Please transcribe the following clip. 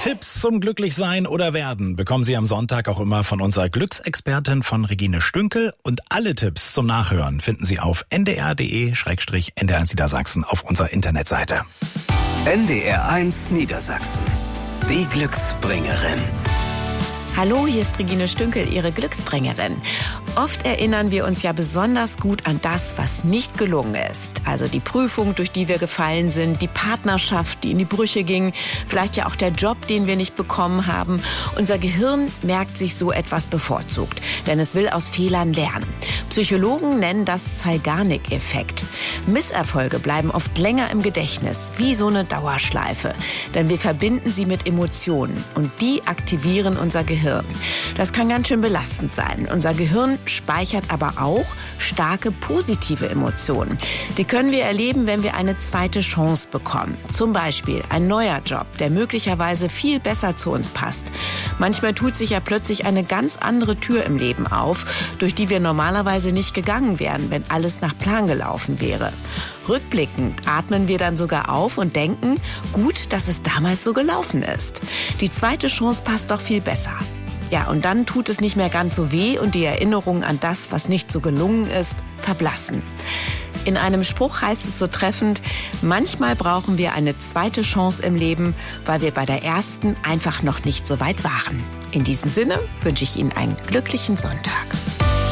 Tipps zum Glücklichsein oder Werden bekommen Sie am Sonntag auch immer von unserer Glücksexpertin von Regine Stünkel. Und alle Tipps zum Nachhören finden Sie auf ndr.de/NDR1 Niedersachsen auf unserer Internetseite. NDR1 Niedersachsen. Die Glücksbringerin. Hallo, hier ist Regine Stünkel, Ihre Glücksbringerin. Oft erinnern wir uns ja besonders gut an das, was nicht gelungen ist. Also die Prüfung, durch die wir gefallen sind, die Partnerschaft, die in die Brüche ging, vielleicht ja auch der Job, den wir nicht bekommen haben. Unser Gehirn merkt sich so etwas bevorzugt, denn es will aus Fehlern lernen. Psychologen nennen das Zeigarnik-Effekt. Misserfolge bleiben oft länger im Gedächtnis, wie so eine Dauerschleife. Denn wir verbinden sie mit Emotionen und die aktivieren unser Gehirn. Das kann ganz schön belastend sein. Unser Gehirn speichert aber auch starke positive Emotionen. Die können wir erleben, wenn wir eine zweite Chance bekommen. Zum Beispiel ein neuer Job, der möglicherweise viel besser zu uns passt. Manchmal tut sich ja plötzlich eine ganz andere Tür im Leben auf, durch die wir normalerweise nicht gegangen wären, wenn alles nach Plan gelaufen wäre. Rückblickend atmen wir dann sogar auf und denken, gut, dass es damals so gelaufen ist. Die zweite Chance passt doch viel besser. Ja, und dann tut es nicht mehr ganz so weh und die Erinnerungen an das, was nicht so gelungen ist, verblassen. In einem Spruch heißt es so treffend, manchmal brauchen wir eine zweite Chance im Leben, weil wir bei der ersten einfach noch nicht so weit waren. In diesem Sinne wünsche ich Ihnen einen glücklichen Sonntag.